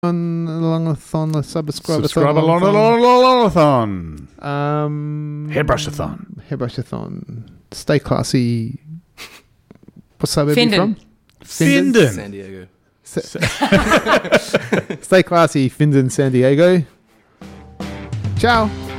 Longathon, the subscriber Longathon. Hairbrushathon. Hairbrushathon. Stay classy. What suburb are you from? Findon. San Diego. Stay classy, Findon, San Diego. Ciao.